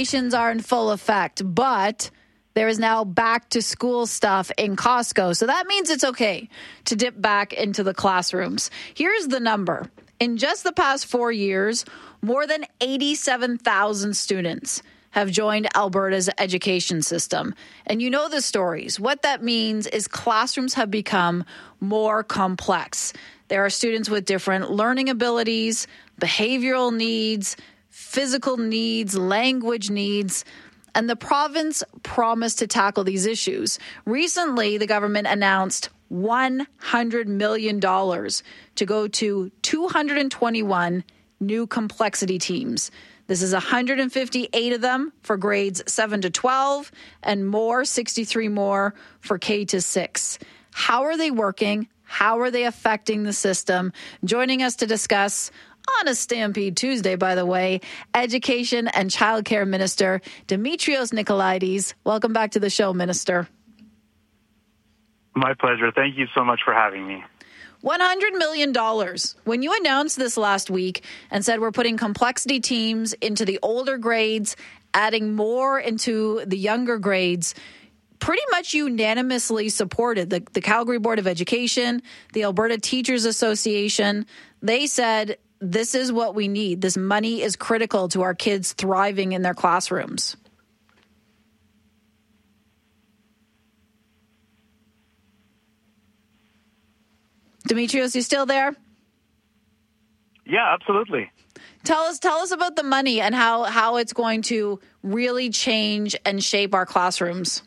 vacations are in full effect, but there is now back to school stuff in Costco. So that means it's okay to dip back into the classrooms. Here's the number. In just the past 4 years, more than 87,000 students have joined Alberta's education system. And you know the stories. What that means is classrooms have become more complex. There are students with different learning abilities, behavioral needs, physical needs, language needs, and the province promised to tackle these issues. Recently, the government announced $100 million to go to 221 new complexity teams. This is 158 of them for grades 7 to 12 and more, 63 more for K to 6. How are they working? How are they affecting the system? Joining us to discuss on a Stampede Tuesday, by the way, Education and Childcare Minister Dimitrios Nicolaides. Welcome back to the show, Minister. My pleasure. Thank you so much for having me. $100 million. When you announced this last week and said we're putting complexity teams into the older grades, adding more into the younger grades, pretty much unanimously supported the Calgary Board of Education, the Alberta Teachers Association. They said, this is what we need. This money is critical to our kids thriving in their classrooms. Dimitrios, you still there? Yeah, absolutely. Tell us about the money and how it's going to really change and shape our classrooms.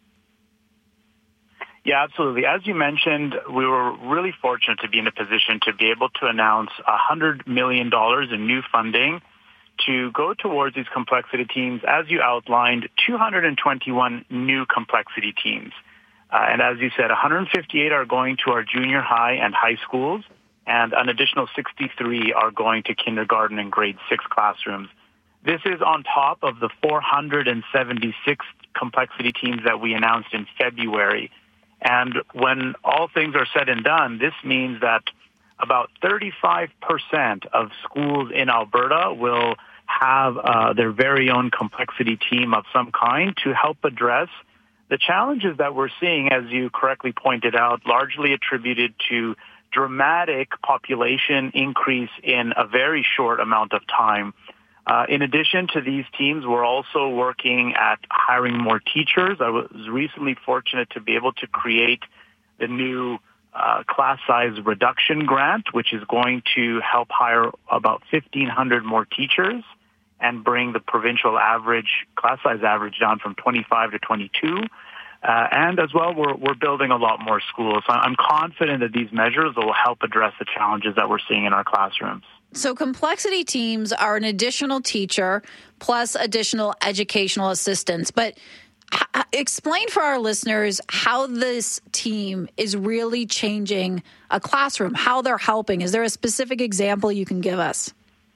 Yeah, absolutely. As you mentioned, we were really fortunate to be in a position to be able to announce $100 million in new funding to go towards these complexity teams. As you outlined, 221 new complexity teams. And as you said, 158 are going to our junior high and high schools, and an additional 63 are going to kindergarten and grade 6 classrooms. This is on top of the 476 complexity teams that we announced in February. And when all things are said and done, this means that about 35% of schools in Alberta will have their very own complexity team of some kind to help address the challenges that we're seeing, as you correctly pointed out, largely attributed to dramatic population increase in a very short amount of time. In addition to these teams, we're also working at hiring more teachers. I was recently fortunate to be able to create the new class size reduction grant, which is going to help hire about 1,500 more teachers and bring the provincial average, class size average down from 25 to 22. And as well, we're building a lot more schools. So I'm confident that these measures will help address the challenges that we're seeing in our classrooms. So complexity teams are an additional teacher plus additional educational assistants. But explain for our listeners how this team is really changing a classroom, how they're helping. Is there a specific example you can give us?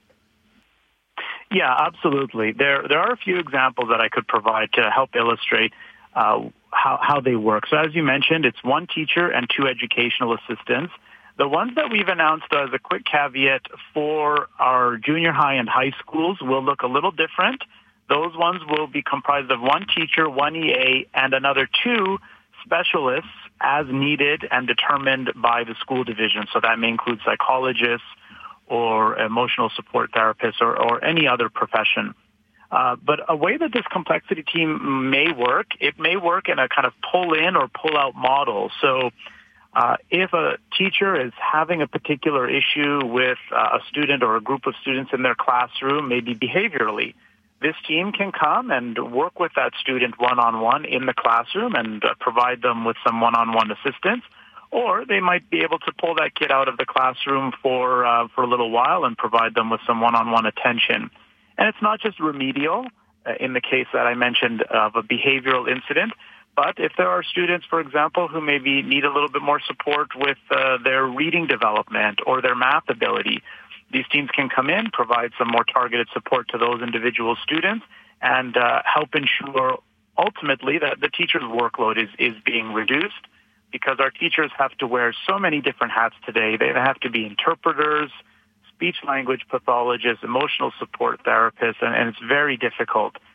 Yeah, absolutely. There are a few examples that I could provide to help illustrate how they work. So as you mentioned, it's one teacher and two educational assistants. The ones that we've announced as a quick caveat for our junior high and high schools will look a little different. Those ones will be comprised of one teacher, one EA, and another two specialists as needed and determined by the school division. So that may include psychologists or emotional support therapists or any other profession. But a way that this complexity team may work, it may work in a kind of pull-in or pull-out model. So if a teacher is having a particular issue with a student or a group of students in their classroom, maybe behaviorally, this team can come and work with that student one-on-one in the classroom and provide them with some one-on-one assistance. Or they might be able to pull that kid out of the classroom for a little while and provide them with some one-on-one attention. And it's not just remedial in the case that I mentioned of a behavioral incident, but if there are students, for example, who maybe need a little bit more support with their reading development or their math ability, these teams can come in, provide some more targeted support to those individual students, and help ensure ultimately that the teacher's workload is being reduced, because our teachers have to wear so many different hats today. They have to be interpreters, speech-language pathologists, emotional support therapists, and it's very difficult.